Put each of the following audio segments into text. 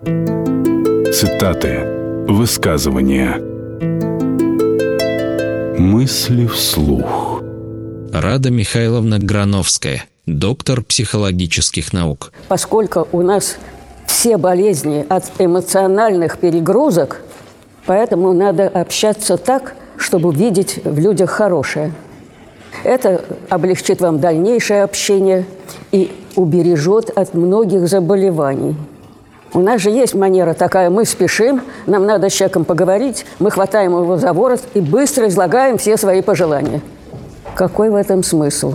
Цитаты, высказывания, мысли вслух. Рада Михайловна Грановская, доктор психологических наук. Поскольку у нас все болезни от эмоциональных перегрузок, поэтому надо общаться так, чтобы видеть в людях хорошее. Это облегчит вам дальнейшее общение и убережет от многих заболеваний. У нас же есть манера такая: мы спешим, нам надо с человеком поговорить, мы хватаем его за ворот и быстро излагаем все свои пожелания. Какой в этом смысл?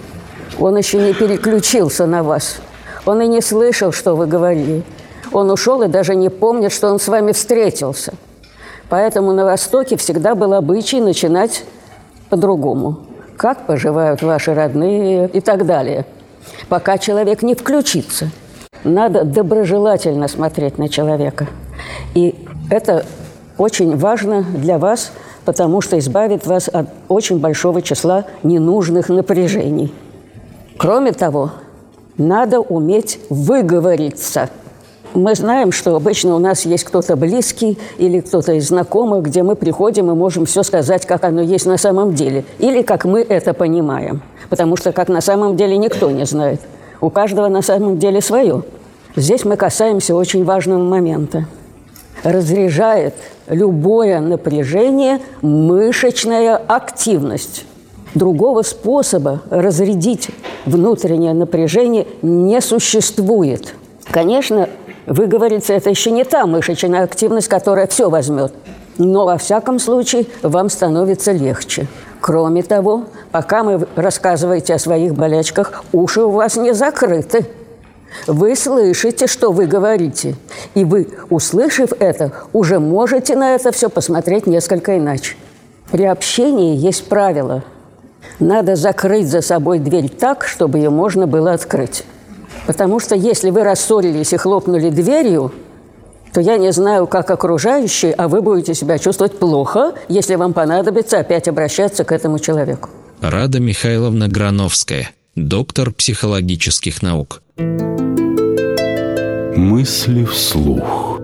Он еще не переключился на вас. Он и не слышал, что вы говорили. Он ушел и даже не помнит, что он с вами встретился. Поэтому на Востоке всегда был обычай начинать по-другому. Как поживают ваши родные и так далее. Пока человек не включится. Надо доброжелательно смотреть на человека. И это очень важно для вас, потому что избавит вас от очень большого числа ненужных напряжений. Кроме того, надо уметь выговориться. Мы знаем, что обычно у нас есть кто-то близкий или кто-то из знакомых, где мы приходим и можем все сказать, как оно есть на самом деле, или как мы это понимаем. Потому что как на самом деле никто не знает. У каждого на самом деле свое. Здесь мы касаемся очень важного момента. Разряжает любое напряжение мышечная активность. Другого способа разрядить внутреннее напряжение не существует. Конечно, выговориться – это еще не та мышечная активность, которая все возьмет. Но, во всяком случае, вам становится легче. Кроме того, пока вы рассказываете о своих болячках, уши у вас не закрыты. Вы слышите, что вы говорите. И вы, услышав это, уже можете на это все посмотреть несколько иначе. При общении есть правило. Надо закрыть за собой дверь так, чтобы ее можно было открыть. Потому что если вы рассорились и хлопнули дверью, то я не знаю, как окружающие, а вы будете себя чувствовать плохо, если вам понадобится опять обращаться к этому человеку. Рада Михайловна Грановская, доктор психологических наук. Мысли вслух.